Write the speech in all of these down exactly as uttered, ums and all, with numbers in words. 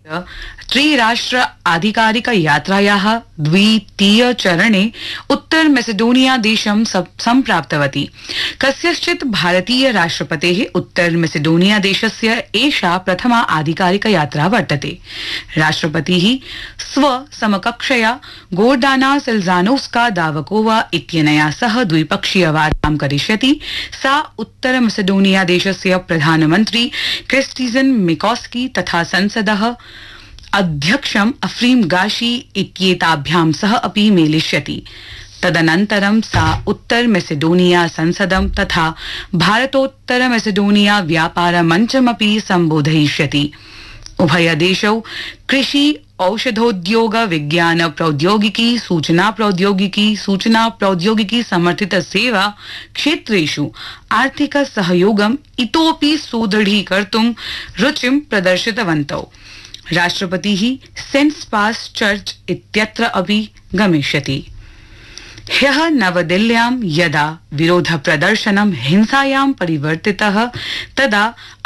त्रिराष्ट्र आधिकारिक यात्रायाः द्वितीय चरणे उत्तर मैसेडोनिया देशं सम्प्राप्तवती। कस्यश्चित् भारतीय राष्ट्रपतेः उत्तर मैसेडोनिया देशस्य एषा प्रथमा आधिकारिक यात्रा वर्तते। राष्ट्रपतिः स्व समकक्षया गोर्डाना सिल्जानोव्स्का दावकोवा इत्यनया सह द्विपक्षीय वार्तां करिष्यति। सा उत्तर मैसेडोनिया देशस्य प्रधानमन्त्री क्रिस्टिजन मिकोस्की तथा संसदः अध्यक्षम् अफ्रीम गाशी इत्येताभ्यां सह अपि मेलिष्यति। तदनन्तरं सा उत्तर मैसेडोनिया संसदं तथा भारतोत्तर मैसेडोनिया व्यापार मञ्चमपि सम्बोधयिष्यति। उभयदेशौ कृषि, औषधोद्योग, विज्ञान प्रौद्योगिकी, सूचना प्रौद्योगिकी, सूचना प्रौद्योगिकी समर्थित सेवा क्षेत्रेषु आर्थिक सहयोगम् इतोपि सुदृढीकर्तुं रुचिं प्रदर्शितवन्तौ। राष्ट्रपतिः सेंट पास चर्च इत्यत्र अपि गमिष्यति। ह्यः नवदिल्ल्यां यदा विरोध प्रदर्शनं हिंसायां परिवर्तितः तदा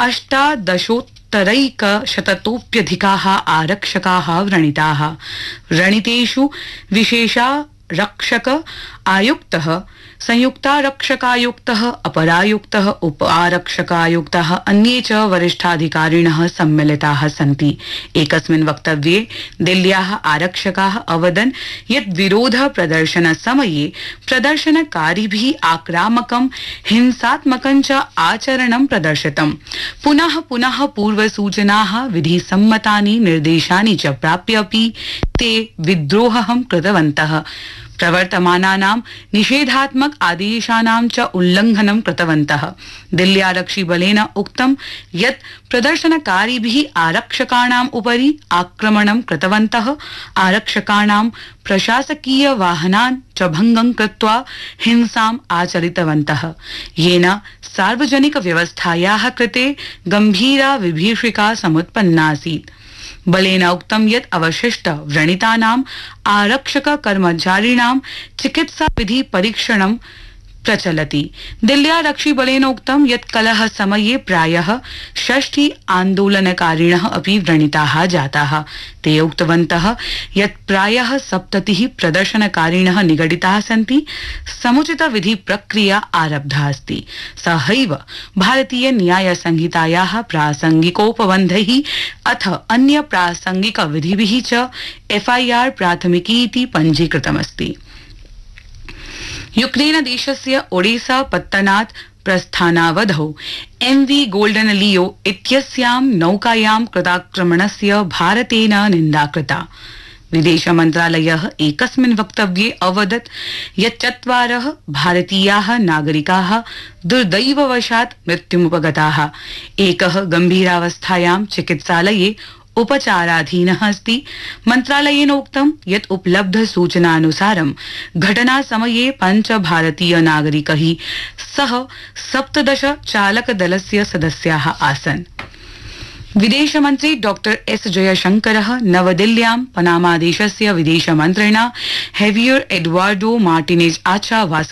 अष्टादशोत्तरैकशततोऽप्यधिकाः आरक्षकाः व्रणिताः। व्रणितेषु विशेषारक्षक आयुक्तः, संयुक्तारक्षकायुक्तः, अपरायुक्तः, उप आरक्षकायुक्तः, अन्ये च वरिष्ठाधिकारिणः सम्मिलिताः सन्ति। एकस्मिन् वक्तव्ये दिल्ल्याः आरक्षकाः अवदन् यत् विरोध प्रदर्शन समये प्रदर्शनकारिभिः आक्रामकं हिंसात्मकं च आचरणं प्रदर्शितम्। पुनः पुनः पूर्वसूचनाः, विधिसम्मतानि निर्देशानि च प्राप्य अपि ते विद्रोहं कृतवन्तः। प्रवर्तमानानां निषेधात्मक आदेशानां च उल्लङ्घनं कृतवन्तः। दिल्ल्यारक्षिबलेन उक्तं यत् प्रदर्शनकारिभिः आरक्षकाणाम् उपरि आक्रमणं कृतवन्तः। आरक्षकाणां प्रशासकीय वाहनान् च भङ्गं कृत्वा हिंसाम् आचरितवन्तः, येन सार्वजनिक व्यवस्थायाः कृते गम्भीरा विभीषिका समुत्पन्नासीत्। बलेन उक्तं यत् अवशिष्ट व्रणितानाम् आरक्षक कर्मचारिणां चिकित्सा विधि परीक्षणं प्रचलति। दिल्ल्यारक्षिबलेन उक्तं यत् कलह समये प्रायः षष्टि आन्दोलनकारिणः अपि व्रणिताः जाताः। ते उक्तवन्तः यत् प्रायः सप्ततिः प्रदर्शनकारिणः निगडिताः सन्ति। समुचित विधि प्रक्रिया आरब्धा अस्ति। सहैव भारतीय न्याय संहितायाः प्रासंगिकोपबन्धैः अथ अन्य प्रासंगिक विधिभिः च एफआईआर प्राथमिकी इति पञ्जीकृतमस्ति। यूक्रेन देशस्य ओडेसा पत्तनात् प्रस्थानावधौ एमवी गोल्डन लियो इत्यस्यां नौकायां कृताक्रमणस्य भारतेन निन्दा कृता। विदेश मन्त्रालयः एकस्मिन् वक्तव्ये अवदत् यत् चत्वारः भारतीयाः नागरिकाः दुर्दैववशात् मृत्युमुपगताः। एकः गम्भीरावस्थायां चिकित्सालये उपचाराधीनः अस्ति। मन्त्रालयेन उक्तं यत् उपलब्ध सूचनानुसारं घटना समये पञ्च भारतीय नागरिकैः सह सप्तदश चालकदलस्य सदस्याः आसन्। विदेशमन्त्री डॉक्टर एस जयशंकरः नवदिल्ल्यां पनामा देशस्य विदेशमन्त्रिणा हेवियर एडवार्डो मार्टिनेज आचा